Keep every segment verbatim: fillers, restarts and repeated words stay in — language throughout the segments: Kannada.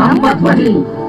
ನಮ್ಮ ಧ್ವನಿ.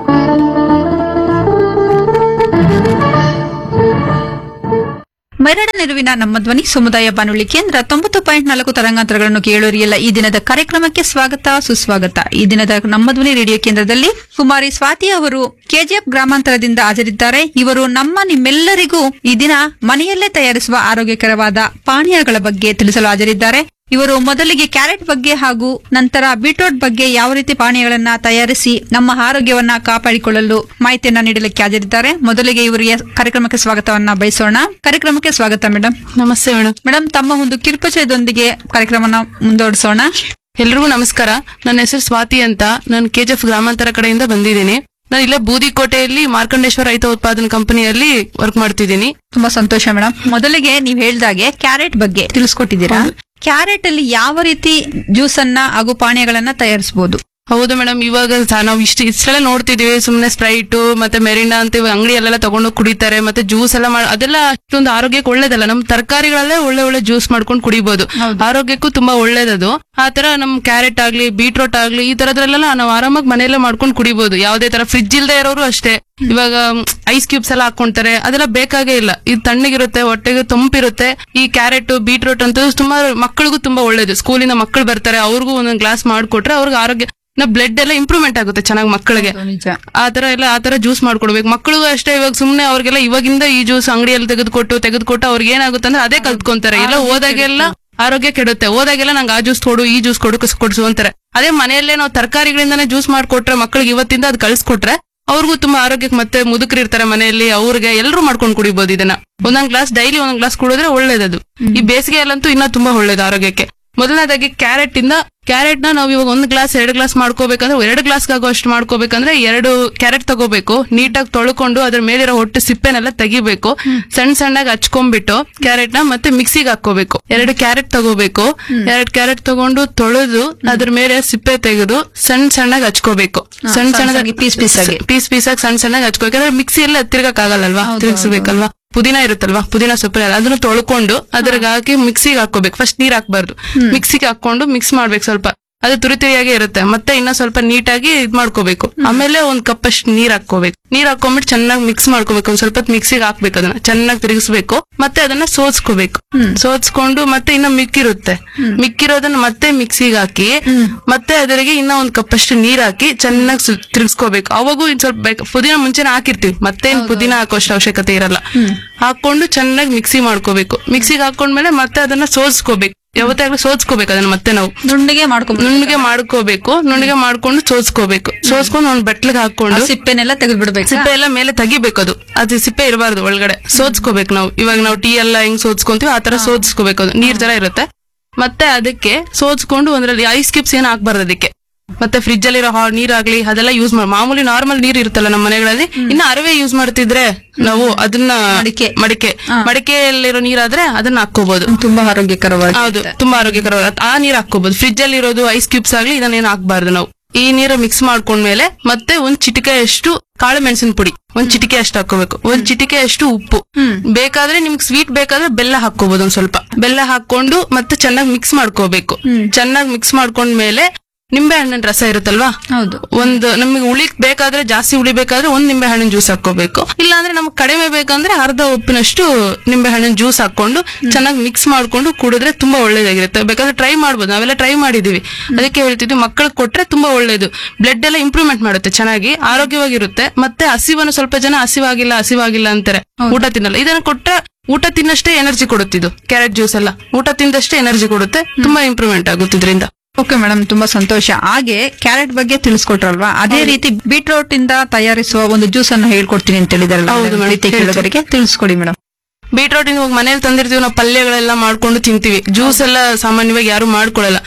ಮರಡ ನೆರವಿನ ನಮ್ಮ ಧ್ವನಿ ಸಮುದಾಯ ಬಾನುಲಿ ಕೇಂದ್ರ ತೊಂಬತ್ತು ಪಾಯಿಂಟ್ ನಾಲ್ಕು ತರಂಗಾಂತರಗಳನ್ನು ಕೇಳೋರಿಯಲ್ಲ. ಈ ದಿನದ ಕಾರ್ಯಕ್ರಮಕ್ಕೆ ಸ್ವಾಗತ ಸುಸ್ವಾಗತ. ಈ ದಿನದ ನಮ್ಮ ಧ್ವನಿ ರೇಡಿಯೋ ಕೇಂದ್ರದಲ್ಲಿ ಕುಮಾರಿ ಸ್ವಾತಿ ಅವರು ಕೆಜಿಎಫ್ ಗ್ರಾಮಾಂತರದಿಂದ ಹಾಜರಿದ್ದಾರೆ. ಇವರು ನಮ್ಮ ನಿಮ್ಮೆಲ್ಲರಿಗೂ ಈ ದಿನ ಮನೆಯಲ್ಲೇ ತಯಾರಿಸುವ ಆರೋಗ್ಯಕರವಾದ ಪಾನೀಯಗಳ ಬಗ್ಗೆ ತಿಳಿಸಲು ಹಾಜರಿದ್ದಾರೆ. ಇವರು ಮೊದಲಿಗೆ ಕ್ಯಾರೆಟ್ ಬಗ್ಗೆ ಹಾಗೂ ನಂತರ ಬೀಟ್ರೂಟ್ ಬಗ್ಗೆ ಯಾವ ರೀತಿ ಪಾನೀಯಗಳನ್ನ ತಯಾರಿಸಿ ನಮ್ಮ ಆರೋಗ್ಯವನ್ನ ಕಾಪಾಡಿಕೊಳ್ಳಲು ಮಾಹಿತಿಯನ್ನ ನೀಡಲಿಕ್ಕೆ ಹಾಜರಿದ್ದಾರೆ. ಮೊದಲಿಗೆ ಇವರಿಗೆ ಕಾರ್ಯಕ್ರಮಕ್ಕೆ ಸ್ವಾಗತವನ್ನ ಬಯಸೋಣ. ಕಾರ್ಯಕ್ರಮಕ್ಕೆ ಸ್ವಾಗತ ಮೇಡಮ್. ನಮಸ್ತೆ ಮೇಡಮ್. ಮೇಡಮ್, ತಮ್ಮ ಒಂದು ಕಿರುಪರಿಚಯದೊಂದಿಗೆ ಕಾರ್ಯಕ್ರಮನ ಮುಂದುವರಿಸೋಣ. ಎಲ್ರಿಗೂ ನಮಸ್ಕಾರ. ನನ್ನ ಹೆಸರು ಸ್ವಾತಿ ಅಂತ. ನಾನು ಕೆಜಿಎಫ್ ಗ್ರಾಮಾಂತರ ಕಡೆಯಿಂದ ಬಂದಿದ್ದೀನಿ. ನಾನು ಇಲ್ಲೇ ಬೂದಿಕೋಟೆಯಲ್ಲಿ ಮಾರ್ಕಂಡೇಶ್ವರ ರೈತ ಉತ್ಪಾದನಾ ಕಂಪನಿಯಲ್ಲಿ ವರ್ಕ್ ಮಾಡ್ತಿದ್ದೀನಿ. ತುಂಬಾ ಸಂತೋಷ ಮೇಡಮ್. ಮೊದಲಿಗೆ ನೀವು ಹೇಳ್ದಾಗೆ ಕ್ಯಾರೆಟ್ ಬಗ್ಗೆ ತಿಳಿಸ್ಕೊಟ್ಟಿದ್ದೀರಾ. ಕ್ಯಾರೆಟ್ ಅಲ್ಲಿ ಯಾವ ರೀತಿ ಜ್ಯೂಸ್ ಅನ್ನ ಹಾಗೂ ಪಾನೀಯಗಳನ್ನ ತಯಾರಿಸಬಹುದು? ಹೌದು ಮೇಡಮ್. ಇವಾಗ ನಾವು ಇಷ್ಟ ಇಷ್ಟೆಲ್ಲ ನೋಡ್ತಿದೀವಿ. ಸುಮ್ನೆ ಸ್ಪ್ರೈಟ್ ಮತ್ತೆ ಮೆರಿಂಡಾ ಅಂತ ಅಂಗಡಿಯಲ್ಲೆಲ್ಲ ತಗೊಂಡು ಕುಡಿತಾರೆ. ಮತ್ತೆ ಜ್ಯೂಸ್ ಎಲ್ಲ ಮಾಡಿ ಅದೆಲ್ಲ ಅಷ್ಟೊಂದು ಆರೋಗ್ಯಕ್ಕೆ ಒಳ್ಳೇದಲ್ಲ. ನಮ್ ತರಕಾರಿಗಳಲ್ಲೇ ಒಳ್ಳೆ ಒಳ್ಳೆ ಜ್ಯೂಸ್ ಮಾಡ್ಕೊಂಡು ಕುಡಿಬಹುದು. ಆರೋಗ್ಯಕ್ಕೂ ತುಂಬಾ ಒಳ್ಳೇದದು. ಆತರ ನಮ್ ಕ್ಯಾರೆಟ್ ಆಗ್ಲಿ ಬೀಟ್ರೂಟ್ ಆಗ್ಲಿ ಈ ತರದ್ರಲ್ಲೆಲ್ಲ ನಾವು ಆರಾಮಾಗಿ ಮನೆಯಲ್ಲೇ ಮಾಡ್ಕೊಂಡು ಕುಡಿಬಹುದು. ಯಾವ್ದೇ ತರ ಫ್ರಿಜ್ ಇಲ್ದೇ ಇರೋರು ಅಷ್ಟೇ. ಇವಾಗ ಐಸ್ ಕ್ಯೂಬ್ಸ್ ಎಲ್ಲ ಹಾಕೊಂತಾರೆ, ಅದೆಲ್ಲ ಬೇಕಾಗೇ ಇಲ್ಲ. ಇದು ತಣ್ಣಗಿರುತ್ತೆ, ಹೊಟ್ಟೆಗೆ ತಂಪಿರುತ್ತೆ. ಈ ಕ್ಯಾರೆಟ್ ಬೀಟ್ರೂಟ್ ಅಂತ ತುಂಬಾ ಮಕ್ಕಳಿಗೂ ತುಂಬಾ ಒಳ್ಳೇದು. ಸ್ಕೂಲಿಂದ ಮಕ್ಕಳು ಬರ್ತಾರೆ, ಅವ್ರಿಗೂ ಒಂದೊಂದು ಗ್ಲಾಸ್ ಮಾಡ್ಕೊಟ್ರೆ ಅವ್ರಿಗೆ ಆರೋಗ್ಯ ಬ್ಲಡ್ ಎಲ್ಲ ಇಂಪ್ರೂವ್ಮೆಂಟ್ ಆಗುತ್ತೆ ಚೆನ್ನಾಗಿ ಮಕ್ಕಳಿಗೆ. ಆತರ ಎಲ್ಲ ಆತರ ಜ್ಯೂಸ್ ಮಾಡ್ಕೊಡ್ಬೇಕು. ಮಕ್ಕಳಿಗೂ ಅಷ್ಟೇ. ಇವಾಗ ಸುಮ್ನೆ ಅವ್ರಿಗೆಲ್ಲ ಇವಾಗಿಂದ ಈ ಜ್ಯೂಸ್ ಅಂಗಡಿಯಲ್ಲಿ ತೆಗೆದುಕೊಟ್ಟು ತೆಗೆದುಕೊಟ್ಟು ಅವ್ರಿಗೆ ಏನಾಗುತ್ತೆ ಅಂದ್ರೆ ಅದೇ ಕಲ್ತ್ಕೊಂತಾರೆ. ಎಲ್ಲ ಹೋದಾಗೆಲ್ಲ ಆರೋಗ್ಯ ಕೆಡುತ್ತೆ. ಹೋದಾಗೆಲ್ಲ ನಂಗೆ ಆ ಜ್ಯೂಸ್ ಕೊಡು ಈ ಜ್ಯೂಸ್ ಕೊಡು ಕೊಡ್ಸು ಅಂತಾರೆ. ಅದೇ ಮನೆಯಲ್ಲೇ ನಾವು ತರಕಾರಿಗಳಿಂದಾನೇ ಜ್ಯೂಸ್ ಮಾಡ್ಕೊಟ್ರೆ ಮಕ್ಕಳಿಗೆ ಇವತ್ತಿಂದ ಅದು ಕಳ್ಸಿಕೊಟ್ರೆ ಅವ್ರಿಗೂ ತುಂಬಾ ಆರೋಗ್ಯಕ್ಕೆ ಮತ್ತೆ ಮುದುಕರು ಇರ್ತಾರೆ ಮನೆಯಲ್ಲಿ, ಅವ್ರಿಗೆ ಎಲ್ಲರೂ ಮಾಡ್ಕೊಂಡು ಕುಡಿಬಹುದು. ಇದನ್ನ ಒಂದೊಂದ್ ಗ್ಲಾಸ್ ಡೈಲಿ ಒಂದೊಂದ್ ಗ್ಲಾಸ್ ಕುಡಿದ್ರೆ ಒಳ್ಳೇದದು. ಈ ಬೇಸಿಗೆಯಲ್ಲಂತೂ ಇನ್ನ ತುಂಬಾ ಒಳ್ಳೇದು ಆರೋಗ್ಯಕ್ಕೆ. ಮೊದಲನೇದಾಗಿ ಕ್ಯಾರೆಟ್ ಇಂದ ಕ್ಯಾರೆಟ್ ನ ನಾವು ಇವಾಗ ಒಂದ್ ಗ್ಲಾಸ್ ಎರಡು ಗ್ಲಾಸ್ ಮಾಡ್ಕೋಬೇಕಂದ್ರೆ ಎರಡು ಗ್ಲಾಸ್ ಆಗೋ ಅಷ್ಟು ಮಾಡ್ಕೋಬೇಕಂದ್ರೆ ಎರಡು ಕ್ಯಾರೆಟ್ ತಗೋಬೇಕು. ನೀಟಾಗಿ ತೊಳ್ಕೊಂಡು ಅದ್ರ ಮೇಲಿರೋ ಹೊಟ್ಟೆ ಸಿಪ್ಪೆನೆಲ್ಲ ತೆಗಿಬೇಕು. ಸಣ್ಣ ಸಣ್ಣಾಗಿ ಹಚ್ಕೊಂಡ್ಬಿಟ್ಟು ಕ್ಯಾರೆಟ್ ನ ಮತ್ತೆ ಮಿಕ್ಸಿಗೆ ಹಾಕೋಬೇಕು. ಎರಡು ಕ್ಯಾರೆಟ್ ತಗೋಬೇಕು. ಎರಡು ಕ್ಯಾರೆಟ್ ತಗೊಂಡು ತೊಳೆದು ಅದ್ರ ಮೇಲೆ ಸಿಪ್ಪೆ ತೆಗೆದು ಸಣ್ಣ ಸಣ್ಣಾಗಿ ಹಚ್ಕೋಬೇಕು. ಸಣ್ಣ ಸಣ್ಣದಾಗಿ ಪೀಸ್ ಪೀಸ್ ಆಗಿ ಪೀಸ್ ಪೀಸ್ ಆಗಿ ಸಣ್ಣ ಸಣ್ಣಾಗಿ ಹಚ್ಕೋಬೇಕು. ಯಾಕಂದ್ರೆ ಮಿಕ್ಸಿ ಎಲ್ಲ ತಿರ್ಗಕ್ ಆಗಲ್ಲಲ್ವಾ, ತಿರ್ಗಿಸ್ಬೇಕಲ್ವಾ. ಪುದೀನ ಇರುತ್ತಲ್ವಾ, ಪುದೀನ ಸೊಪ್ಪು ಅದನ್ನು ತೊಳ್ಕೊಂಡು ಅದ್ರಾಗ ಹಾಕಿ ಮಿಕ್ಸಿಗೆ ಹಾಕೋಬೇಕು. ಫಸ್ಟ್ ನೀರ್ ಹಾಕ್ಬಾರ್ದು, ಮಿಕ್ಸಿಗೆ ಹಾಕೊಂಡು ಮಿಕ್ಸ್ ಮಾಡ್ಬೇಕು. ಸ್ವಲ್ಪ ಅದು ತುರಿ ತುರಿಯಾಗಿ ಇರುತ್ತೆ. ಮತ್ತೆ ಇನ್ನ ಸ್ವಲ್ಪ ನೀಟಾಗಿ ಇದ್ ಮಾಡ್ಕೋಬೇಕು. ಆಮೇಲೆ ಒಂದ್ ಕಪ್ ಅಷ್ಟು ನೀರ್ ಹಾಕೋಬೇಕು. ನೀರ್ ಹಾಕೊಂಡ್ಬಿಟ್ಟು ಚೆನ್ನಾಗಿ ಮಿಕ್ಸ್ ಮಾಡ್ಕೋಬೇಕು. ಒಂದ್ ಸ್ವಲ್ಪ ಮಿಕ್ಸಿಗೆ ಹಾಕ್ಬೇಕು. ಅದನ್ನ ಚೆನ್ನಾಗಿ ತಿರುಗಿಸ್ಬೇಕು. ಮತ್ತೆ ಅದನ್ನ ಸೋಸ್ಕೋಬೇಕು. ಸೋಸ್ಕೊಂಡು ಮತ್ತೆ ಇನ್ನ ಮಿಕ್ಕಿರುತ್ತೆ, ಮಿಕ್ಕಿರೋದನ್ನ ಮತ್ತೆ ಮಿಕ್ಸಿಗೆ ಹಾಕಿ ಮತ್ತೆ ಅದರಿಗೆ ಇನ್ನ ಒಂದ್ ಕಪ್ ಅಷ್ಟು ನೀರ್ ಹಾಕಿ ಚೆನ್ನಾಗಿ ತಿರುಗಿಸ್ಕೋಬೇಕು. ಅವಾಗೂ ಇನ್ ಸ್ವಲ್ಪ ಪುದೀನ ಮುಂಚೆನೆ ಹಾಕಿರ್ತೀವಿ, ಮತ್ತೆ ಪುದೀನ ಹಾಕೋಷ್ಟು ಅವಶ್ಯಕತೆ ಇರಲ್ಲ. ಹಾಕೊಂಡು ಚೆನ್ನಾಗಿ ಮಿಕ್ಸಿ ಮಾಡ್ಕೋಬೇಕು. ಮಿಕ್ಸಿಗೆ ಹಾಕೊಂಡ್ಮೇಲೆ ಮತ್ತೆ ಅದನ್ನ ಸೋಸ್ಕೋಬೇಕು. ಯಾವತ್ತಾಗ್ಲೂ ಸೋಸ್ಕೋಬೇಕು ಅದನ್ನ. ಮತ್ತೆ ನಾವು ನುಣ್ಣಗೆ ಮಾಡ್ಕೋಬೇಕು. ನುಣ್ಣಗೆ ಮಾಡ್ಕೋಬೇಕು. ನುಣ್ಣಗೆ ಮಾಡ್ಕೊಂಡು ಸೋಸ್ಕೋಬೇಕು. ಸೋಸ್ಕೊಂಡು ಒಂದ್ ಬಟ್ಲಿಗೆ ಹಾಕೊಂಡು ಸಿಪ್ಪೆನೆಲ್ಲ ತೆಗೆದ್ಬಿಡ್ಬೇಕು. ಸಿಪ್ಪೆ ಎಲ್ಲ ಮೇಲೆ ತೆಗಿಬೇಕು. ಅದು ಅದು ಸಿಪ್ಪೆ ಇರಬಾರ್ದು ಒಳಗಡೆ. ಸೋದ್ಸ್ಕೋಬೇಕು ನಾವು. ಇವಾಗ ನಾವು ಟೀ ಎಲ್ಲ ಹೆಂಗ್ ಸೋದ್ಸ್ಕೊಂತೀವಿ ಆತರ ಸೋದ್ಸ್ಕೋಬೇಕು. ಅದು ನೀರ್ ತರ ಇರುತ್ತೆ. ಮತ್ತೆ ಅದಕ್ಕೆ ಸೋದ್ಸ್ಕೊಂಡು ಒಂದ್ರಲ್ಲಿ ಐಸ್ ಕ್ಯೂಬ್ಸ್ ಏನು ಹಾಕ್ಬಾರ್ದು ಅದಕ್ಕೆ. ಮತ್ತೆ ಫ್ರಿಜ್ ಅಲ್ಲಿರೋ ನೀರಾಗ್ಲಿ ಅದೆಲ್ಲ ಯೂಸ್ ಮಾಡಿ. ಮಾಮೂಲಿ ನಾರ್ಮಲ್ ನೀರ್ ಇರುತ್ತಲ್ಲ ನಮ್ಮ ಮನೆಗಳಲ್ಲಿ, ಇನ್ನ ಅರವೆ ಯೂಸ್ ಮಾಡ್ತಿದ್ರೆ ನಾವು ಅದನ್ನ ಮಡಿಕೆ ಮಡಿಕೆ ಮಡಿಕೆಯಲ್ಲಿರೋ ನೀರಾದ್ರೆ ಅದನ್ನ ಹಾಕೋಬಹುದು. ತುಂಬಾ ಆರೋಗ್ಯಕರವಾಗಿ. ಹೌದು, ತುಂಬಾ ಆರೋಗ್ಯಕರವಾಗಿ ಆ ನೀರ್ ಹಾಕೋಬಹುದು. ಫ್ರಿಜ್ ಅಲ್ಲಿ ಇರೋದು ಐಸ್ ಕ್ಯೂಬ್ಸ್ ಆಗ್ಲಿ ಇದನ್ನೇನು ಹಾಕ್ಬಾರ್ದು ನಾವು. ಈ ನೀರು ಮಿಕ್ಸ್ ಮಾಡ್ಕೊಂಡ್ಮೇಲೆ ಮತ್ತೆ ಒಂದ್ ಚಿಟಿಕೆ ಅಷ್ಟು ಕಾಳು ಮೆಣಸಿನ ಪುಡಿ ಒಂದ್ ಚಿಟಿಕೆ ಅಷ್ಟು ಹಾಕೋಬೇಕು. ಒಂದ್ ಚಿಟಿಕೆ ಅಷ್ಟು ಉಪ್ಪು. ಬೇಕಾದ್ರೆ ನಿಮ್ಗೆ ಸ್ವೀಟ್ ಬೇಕಾದ್ರೆ ಬೆಲ್ಲ ಹಾಕೋಬಹುದು. ಒಂದ್ ಸ್ವಲ್ಪ ಬೆಲ್ಲ ಹಾಕೊಂಡು ಮತ್ತೆ ಚೆನ್ನಾಗಿ ಮಿಕ್ಸ್ ಮಾಡ್ಕೋಬೇಕು. ಚೆನ್ನಾಗಿ ಮಿಕ್ಸ್ ಮಾಡ್ಕೊಂಡ್ಮೇಲೆ ನಿಂಬೆ ಹಣ್ಣಿನ ರಸ ಇರುತ್ತಲ್ವಾ, ಹೌದು, ಒಂದು ನಮಗೆ ಹುಳಿ ಬೇಕಾದ್ರೆ ಜಾಸ್ತಿ ಹುಳಿ ಬೇಕಾದ್ರೆ ಒಂದ್ ನಿಂಬೆ ಹಣ್ಣಿನ ಜ್ಯೂಸ್ ಹಾಕೋಬೇಕು. ಇಲ್ಲಾಂದ್ರೆ ನಮ್ಗೆ ಕಡಿಮೆ ಬೇಕಂದ್ರೆ ಅರ್ಧ ಉಪ್ಪಿನಷ್ಟು ನಿಂಬೆ ಹಣ್ಣಿನ ಜ್ಯೂಸ್ ಹಾಕೊಂಡು ಚೆನ್ನಾಗಿ ಮಿಕ್ಸ್ ಮಾಡ್ಕೊಂಡು ಕುಡಿದ್ರೆ ತುಂಬಾ ಒಳ್ಳೇದಾಗಿರುತ್ತೆ. ಬೇಕಾದ್ರೆ ಟ್ರೈ ಮಾಡ್ಬೋದು. ನಾವೆಲ್ಲ ಟ್ರೈ ಮಾಡಿದೀವಿ. ಅದಕ್ಕೆ ಹೇಳ್ತಿದ್ವಿ ಮಕ್ಕಳಿಗೆ ಕೊಟ್ರೆ ತುಂಬಾ ಒಳ್ಳೇದು. ಬ್ಲಡ್ ಎಲ್ಲ ಇಂಪ್ರೂವ್ಮೆಂಟ್ ಮಾಡುತ್ತೆ, ಚೆನ್ನಾಗಿ ಆರೋಗ್ಯವಾಗಿರುತ್ತೆ. ಮತ್ತೆ ಹಸಿವನ್ನು ಸ್ವಲ್ಪ ಜನ ಹಸಿವಾಗಿಲ್ಲ ಹಸಿವಾಗಿಲ್ಲ ಅಂತಾರೆ, ಊಟ ತಿನ್ನಲ್ಲ. ಇದನ್ನ ಕೊಟ್ರೆ ಊಟ ತಿನ್ನಷ್ಟೇ ಎನರ್ಜಿ ಕೊಡುತ್ತಿದ್ದು ಕ್ಯಾರೆಟ್ ಜ್ಯೂಸ್ ಎಲ್ಲ. ಊಟ ತಿಂದಷ್ಟೇ ಎನರ್ಜಿ ಕೊಡುತ್ತೆ. ತುಂಬಾ ಇಂಪ್ರೂವ್ಮೆಂಟ್ ಆಗುತ್ತೆ ಇದರಿಂದ. ಓಕೆ ಮೇಡಮ್, ತುಂಬಾ ಸಂತೋಷ. ಹಾಗೆ ಕ್ಯಾರೆಟ್ ಬಗ್ಗೆ ತಿಳಿಸ್ಕೊಟ್ರಲ್ವಾ, ಅದೇ ರೀತಿ ಬೀಟ್ರೂಟ್ ಇಂದ ತಯಾರಿಸುವ ಒಂದು ಜ್ಯೂಸ್ ಅನ್ನು ಹೇಳ್ಕೊಡ್ತೀನಿ ಅಂತ ಹೇಳಿದಾರೆ, ತಿಳಿಸ್ಕೊಡಿ ಮೇಡಮ್. ಬೀಟ್ರೂಟ್ ಇವಾಗ ಮನೇಲಿ ತಂದಿರ್ತೀವಿ ನಾವು, ಪಲ್ಯಗಳೆಲ್ಲ ಮಾಡ್ಕೊಂಡು ತಿಂತೀವಿ. ಜ್ಯೂಸ್ ಎಲ್ಲ ಸಾಮಾನ್ಯವಾಗಿ ಯಾರು ಮಾಡ್ಕೊಳಲ್ಲ.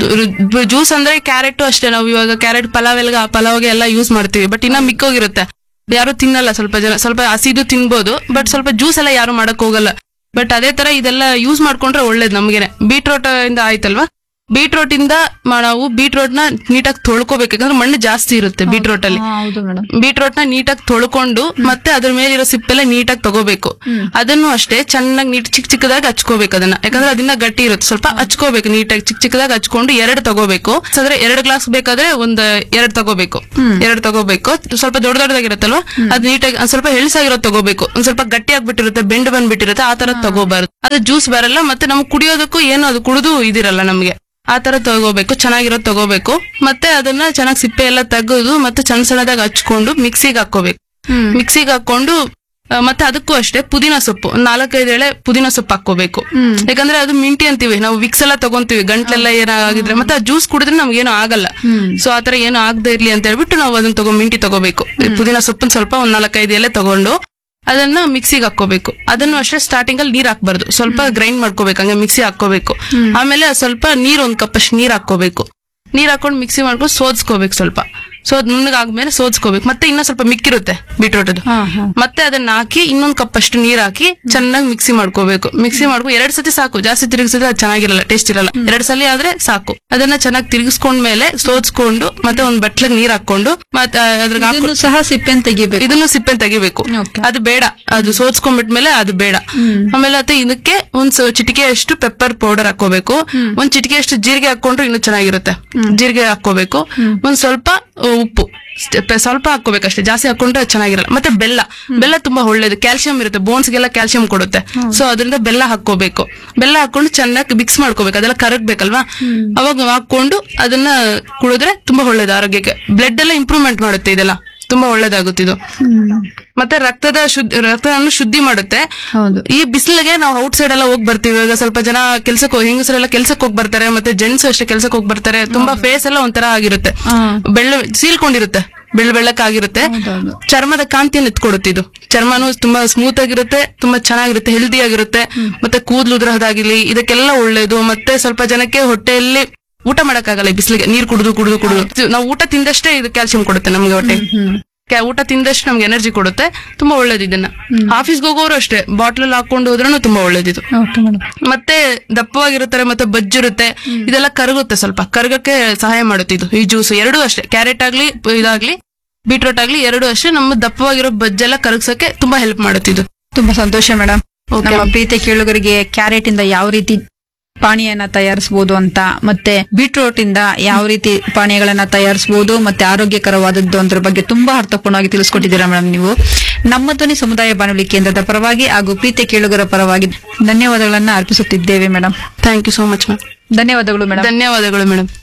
ಜ್ಯೂಸ್ ಅಂದ್ರೆ ಕ್ಯಾರೆಟ್ ಅಷ್ಟೇ. ನಾವು ಇವಾಗ ಕ್ಯಾರೆಟ್ ಪಲಾವ್ ಎಲ್ಲ ಪಲಾವ್ಗೆ ಎಲ್ಲ ಯೂಸ್ ಮಾಡ್ತೀವಿ. ಬಟ್ ಇನ್ನ ಮಿಕ್ಕೋಗಿರುತ್ತೆ, ಯಾರು ತಿನ್ನಲ್ಲ. ಸ್ವಲ್ಪ ಜನ ಸ್ವಲ್ಪ ಹಸಿದು ತಿನ್ಬೋದು, ಬಟ್ ಸ್ವಲ್ಪ ಜ್ಯೂಸ್ ಎಲ್ಲ ಯಾರು ಮಾಡಕ್ ಹೋಗಲ್ಲ. ಬಟ್ ಅದೇ ತರ ಇದೆಲ್ಲ ಯೂಸ್ ಮಾಡ್ಕೊಂಡ್ರೆ ಒಳ್ಳೇದು ನಮ್ಗೆನೆ. ಬೀಟ್ರೂಟ್ ಇಂದ ಆಯ್ತಲ್ವಾ, ಬೀಟ್ರೋಟ್ ಇಂದ ಮ- ನಾವು ಬೀಟ್ರೋಟ್ ನ ನೀಟಾಗಿ ತೊಳ್ಕೊಬೇಕು, ಯಾಕಂದ್ರೆ ಮಣ್ಣು ಜಾಸ್ತಿ ಇರುತ್ತೆ ಬೀಟ್ರೋಟ್ ಅಲ್ಲಿ. ಹೌದು ಮೇಡಮ್. ಬೀಟ್ರೋಟ್ ನ ನೀಟಾಗಿ ತೊಳ್ಕೊಂಡು ಮತ್ತೆ ಅದ್ರ ಮೇಲಿರೋ ಸಿಪ್ಪೆಲ್ಲ ನೀಟಾಗಿ ತಗೋಬೇಕು. ಅದನ್ನು ಅಷ್ಟೇ ಚೆನ್ನಾಗಿ ನೀಟ್ ಚಿಕ್ಕ ಚಿಕ್ಕದಾಗಿ ಹಚ್ಕೋಬೇಕು ಅದನ್ನ, ಯಾಕಂದ್ರೆ ಅದನ್ನ ಗಟ್ಟಿ ಇರುತ್ತೆ, ಸ್ವಲ್ಪ ಹಚ್ಕೋಬೇಕು ನೀಟಾಗಿ ಚಿಕ್ಕ ಚಿಕ್ಕದಾಗಿ ಹಚ್ಕೊಂಡು ಎರಡು ತಗೋಬೇಕು. ಅಂದ್ರೆ ಎರಡು ಗ್ಲಾಸ್ ಬೇಕಾದ್ರೆ ಒಂದ್ ಎರಡ್ ತಗೋಬೇಕು, ಎರಡ್ ತಗೋಬೇಕು. ಸ್ವಲ್ಪ ದೊಡ್ಡ ದೊಡ್ಡದಾಗಿರುತ್ತಲ್ವಾ, ಅದ್ ನೀಟಾಗಿ ಒಂದ್ ಸ್ವಲ್ಪ ಹೆಲ್ಸಾಗಿರೋದು ತಗೋಬೇಕು. ಒಂದ್ ಸ್ವಲ್ಪ ಗಟ್ಟಿ ಆಗ್ಬಿಟ್ಟಿರುತ್ತೆ, ಬೆಂಡ್ ಬಂದ್ಬಿಟ್ಟಿರುತ್ತೆ, ಆ ತರ ತಗೋಬಾರ್ದು. ಅದು ಜ್ಯೂಸ್ ಬರಲ್ಲ, ಮತ್ತೆ ನಮ್ಗೆ ಕುಡಿಯೋದಕ್ಕೂ ಏನು ಅದು ಕುಡಿದು ಇದಿರಲ್ಲ ನಮ್ಗೆ. ಆ ತರ ತಗೋಬೇಕು, ಚೆನ್ನಾಗಿರೋದು ತಗೋಬೇಕು. ಮತ್ತೆ ಅದನ್ನ ಚೆನ್ನಾಗಿ ಸಿಪ್ಪೆ ಎಲ್ಲ ತೆಗೆದು ಮತ್ತೆ ಸಣ್ಣ ಸಣ್ಣದಾಗ ಹಚ್ಕೊಂಡು ಮಿಕ್ಸಿಗೆ ಹಾಕೋಬೇಕು. ಮಿಕ್ಸಿಗೆ ಹಾಕೊಂಡು ಆ, ಮತ್ತೆ ಅದಕ್ಕೂ ಅಷ್ಟೇ ಪುದೀನ ಸೊಪ್ಪು ಒಂದ್ ನಾಲ್ಕೈದು ಎಳೆ ಪುದೀನ ಸೊಪ್ಪು ಹಾಕೋಬೇಕು. ಯಾಕಂದ್ರೆ ಅದು ಮಿಂಟಿ ಅಂತೀವಿ ನಾವು, ವಿಕ್ಸ್ ಎಲ್ಲ ತಗೊಂತೀವಿ ಗಂಟ್ಲೆಲ್ಲ ಏನಾಗಿದ್ರೆ, ಮತ್ತೆ ಆ ಜ್ಯೂಸ್ ಕುಡಿದ್ರೆ ನಮ್ಗೆ ಏನು ಆಗಲ್ಲ. ಸೊ ಆತರ ಏನು ಆಗದೆ ಇರ್ಲಿ ಅಂತ ಹೇಳ್ಬಿಟ್ಟು ನಾವು ಅದನ್ನ ತಗೋ ಮಿಂಟಿ ತಗೋಬೇಕು. ಪುದೀನ ಸೊಪ್ಪನ್ ಸ್ವಲ್ಪ ಒಂದ್ ನಾಲ್ಕೈದು ಎಲೆ ತಗೊಂಡು ಅದನ್ನ ಮಿಕ್ಸಿಗೆ ಹಾಕೋಬೇಕು. ಅದನ್ನು ಅಷ್ಟೇ ಸ್ಟಾರ್ಟಿಂಗ್ ಅಲ್ಲಿ ನೀರ್ ಹಾಕ್ಬಾರ್ದು, ಸ್ವಲ್ಪ ಗ್ರೈಂಡ್ ಮಾಡ್ಕೋಬೇಕು, ಹಂಗೆ ಮಿಕ್ಸಿ ಹಾಕೋಬೇಕು. ಆಮೇಲೆ ಸ್ವಲ್ಪ ನೀರ್ ಒಂದ್ ಕಪ್ ಅಷ್ಟು ನೀರ್ ಹಾಕೋಬೇಕು. ನೀರ್ ಹಾಕೊಂಡು ಮಿಕ್ಸಿ ಮಾಡ್ಕೊಂಡು ಸೋದ್ಸ್ಕೋಬೇಕು. ಸ್ವಲ್ಪ ಸೋದ್ ನುಣ್ಣಗಾದ್ಮೇಲೆ ಸೋದ್ಸ್ಕೋಬೇಕು. ಮತ್ತೆ ಇನ್ನೊಂದ್ ಸ್ವಲ್ಪ ಮಿಕ್ಕಿರುತ್ತೆ ಬೀಟ್ರೋಟ್ ಅದು, ಮತ್ತೆ ಅದನ್ನ ಹಾಕಿ ಇನ್ನೊಂದ್ ಕಪ್ ಅಷ್ಟು ನೀರ್ ಹಾಕಿ ಚೆನ್ನಾಗಿ ಮಿಕ್ಸಿ ಮಾಡ್ಕೋಬೇಕು. ಮಿಕ್ಸಿ ಮಾಡ್ಕೊಂಡು ಎರಡ್ ಸತಿ ಸಾಕು, ಜಾಸ್ತಿ ತಿರುಗಿಸಿದ್ರೆ ಅದು ಚೆನ್ನಾಗಿರಲ್ಲ, ಟೇಸ್ಟ್ ಇರಲ್ಲ. ಎರಡ್ ಸಲ ಆದ್ರೆ ಸಾಕು. ಅದನ್ನ ಚೆನ್ನಾಗಿ ತಿರುಗಿಸ್ಕೊಂಡ್ಮೇಲೆ ಸೋದ್ಸ್ಕೊಂಡು ಮತ್ತೆ ಒಂದ್ ಬಟ್ಲಿಗೆ ನೀರ್ ಹಾಕೊಂಡು ಮತ್ತೆ ಅದ್ರಾಗ ಹಾಕಿ ಇದನ್ನು ಸಹ ಸಿಪ್ಪೆನ್ ತೆಗಿಬೇಕು. ಇದನ್ನು ಸಿಪ್ಪೆ ತೆಗಿಬೇಕು. ಅದು ಬೇಡ, ಅದು ಸೋದ್ಸ್ಕೊಂಡ್ಬಿಟ್ಮೇಲೆ ಅದು ಬೇಡ. ಆಮೇಲೆ ಮತ್ತೆ ಇದಕ್ಕೆ ಒಂದ್ ಸ- ಚಿಟಿಕೆ ಅಷ್ಟು ಪೆಪ್ಪರ್ ಪೌಡರ್ ಹಾಕೋಬೇಕು. ಒಂದ್ ಚಿಟಿಕೆ ಅಷ್ಟು ಜೀರಿಗೆ ಹಾಕೊಂಡ್ರೆ ಇನ್ನೂ ಚೆನ್ನಾಗಿರುತ್ತೆ. ಜೀರಿಗೆ ಹಾಕೋಬೇಕು. ಒಂದ್ ಸ್ವಲ್ಪ ಉಪ್ಪು ಸ್ಟೆ- ಸ್ವಲ್ಪ ಹಾಕೋಬೇಕಷ್ಟೇ, ಜಾಸ್ತಿ ಹಾಕೊಂಡ್ರೆ ಅದು ಚೆನ್ನಾಗಿರಲ್ಲ. ಮತ್ತೆ ಬೆಲ್ಲ, ಬೆಲ್ಲ ತುಂಬಾ ಒಳ್ಳೇದು, ಕ್ಯಾಲ್ಸಿಯಂ ಇರುತ್ತೆ, ಬೋನ್ಸ್ಗೆಲ್ಲ ಕ್ಯಾಲ್ಸಿಯಂ ಕೊಡುತ್ತೆ. ಸೊ ಅದರಿಂದ ಬೆಲ್ಲ ಹಾಕೋಬೇಕು. ಬೆಲ್ಲ ಹಾಕೊಂಡು ಚೆನ್ನಾಗಿ ಮಿಕ್ಸ್ ಮಾಡ್ಕೋಬೇಕು, ಅದೆಲ್ಲ ಕರಗ್ಬೇಕಲ್ವಾ. ಅವಾಗ ಹಾಕೊಂಡು ಅದನ್ನ ಕುಡಿದ್ರೆ ತುಂಬಾ ಒಳ್ಳೇದು ಆರೋಗ್ಯಕ್ಕೆ. ಬ್ಲಡ್ ಎಲ್ಲ ಇಂಪ್ರೂವ್ಮೆಂಟ್ ಮಾಡುತ್ತೆ, ಇದೆಲ್ಲ ತುಂಬಾ ಒಳ್ಳೇದಾಗುತ್ತಿದ್ದು. ಮತ್ತೆ ರಕ್ತದ ಶುದ್ಧಿ ರಕ್ತವನ್ನು ಶುದ್ಧಿ ಮಾಡುತ್ತೆ. ಹೌದು. ಈ ಬಿಸಿಲಿಗೆ ನಾವು ಔಟ್ ಸೈಡ್ ಎಲ್ಲ ಹೋಗಿ ಬರ್ತೀವಿ. ಇವಾಗ ಸ್ವಲ್ಪ ಜನ ಕೆಲ್ಸಕ್ಕೆ ಹೆಂಗಸರೆಲ್ಲ ಕೆಲ್ಸಕ್ಕೆ ಹೋಗಿ ಬರ್ತಾರೆ, ಮತ್ತೆ ಜೆಂಟ್ಸ್ ಅಷ್ಟೇ ಕೆಲ್ಸಕ್ಕೆ ಹೋಗಿ ಬರ್ತಾರೆ. ತುಂಬಾ ಫೇಸ್ ಎಲ್ಲ ಒಂಥರ ಆಗಿರುತ್ತೆ, ಬೆಳ್ಳ ಸೀಲ್ಕೊಂಡಿರುತ್ತೆ, ಬೆಳ್ಳ ಬೆಳ್ಳಕ್ಕಾಗಿರುತ್ತೆ. ಚರ್ಮದ ಕಾಂತಿಯನ್ನು ಎತ್ಕೊಡುತ್ತೆ ಇದು. ಚರ್ಮನು ತುಂಬಾ ಸ್ಮೂತ್ ಆಗಿರುತ್ತೆ, ತುಂಬಾ ಚೆನ್ನಾಗಿರುತ್ತೆ, ಹೆಲ್ದಿ ಆಗಿರುತ್ತೆ. ಮತ್ತೆ ಕೂದಲು ಉದುರೋದಾಗಿರ್ಲಿ ಇದಕ್ಕೆಲ್ಲ ಒಳ್ಳೇದು. ಮತ್ತೆ ಸ್ವಲ್ಪ ಜನಕ್ಕೆ ಹೊಟ್ಟೆಯಲ್ಲಿ ಊಟ ಮಾಡಕ್ಕಾಗಲ್ಲ ಈ ಬಿಸಿಲಿಗೆ, ನೀರ್ ಕುಡಿದು ಕುಡಿದು ಕುಡಿದು. ನಾವು ಊಟ ತಿಂದಷ್ಟೇ ಇದು ಕ್ಯಾಲ್ಸಿಯಂ ಕೊಡುತ್ತೆ ನಮ್ಗೆ ಹೊಟ್ಟೆ. ಊಟ ತಿಂದಷ್ಟು ನಮ್ಗೆ ಎನರ್ಜಿ ಕೊಡುತ್ತೆ, ತುಂಬಾ ಒಳ್ಳೇದು. ಇದನ್ನ ಆಫೀಸ್ಗೆ ಹೋಗೋರು ಅಷ್ಟೇ ಬಾಟ್ಲಲ್ಲಿ ಹಾಕೊಂಡು ಹೋದ್ರೂ ತುಂಬಾ ಒಳ್ಳೇದಿದು. ಮತ್ತೆ ದಪ್ಪವಾಗಿರುತ್ತಾರೆ, ಮತ್ತೆ ಬಜ್ಜಿರುತ್ತೆ, ಇದೆಲ್ಲ ಕರಗುತ್ತೆ, ಸ್ವಲ್ಪ ಕರಗಕ್ಕೆ ಸಹಾಯ ಮಾಡುತ್ತೆ ಇದು. ಈ ಜ್ಯೂಸ್ ಎರಡು ಅಷ್ಟೇ, ಕ್ಯಾರೆಟ್ ಆಗ್ಲಿ ಇದಾಗ್ಲಿ ಬೀಟ್ರೋಟ್ ಆಗ್ಲಿ ಎರಡು ಅಷ್ಟೇ ನಮ್ಮ ದಪ್ಪವಾಗಿರೋ ಬಜ್ಜೆಲ್ಲ ಕರಗ್ಸಕ್ಕೆ ತುಂಬಾ ಹೆಲ್ಪ್ ಮಾಡುತ್ತೆ ಇದು. ತುಂಬಾ ಸಂತೋಷ ಮೇಡಮ್. ನಮ್ಮ ಪ್ರೀತಿ ಕೇಳುಗರಿಗೆ ಕ್ಯಾರೆಟ್ ಇಂದ ಯಾವ ರೀತಿ ಪಾನೀಯನ ತಯಾರಿಸಬಹುದು ಅಂತ, ಮತ್ತೆ ಬೀಟ್ರೋಟ್ ಇಂದ ಯಾವ ರೀತಿ ಪಾನೀಯಗಳನ್ನ ತಯಾರಿಸಬಹುದು, ಮತ್ತೆ ಆರೋಗ್ಯಕರವಾದದ್ದು ಅದ್ರ ಬಗ್ಗೆ ತುಂಬಾ ಅರ್ಥಪೂರ್ಣವಾಗಿ ತಿಳಿಸ್ಕೊಟ್ಟಿದ್ದೀರಾ ಮೇಡಮ್ ನೀವು. ನಮ್ಮ ಧ್ವನಿ ಸಮುದಾಯ ಬಾನುಲಿ ಕೇಂದ್ರದ ಪರವಾಗಿ ಹಾಗೂ ಪ್ರೀತಿ ಕೇಳುಗರ ಪರವಾಗಿ ಧನ್ಯವಾದಗಳನ್ನ ಅರ್ಪಿಸುತ್ತಿದ್ದೇವೆ madam. Thank you so much ma'am. ಧನ್ಯವಾದಗಳು ಮೇಡಮ್. ಧನ್ಯವಾದಗಳು ಮೇಡಮ್.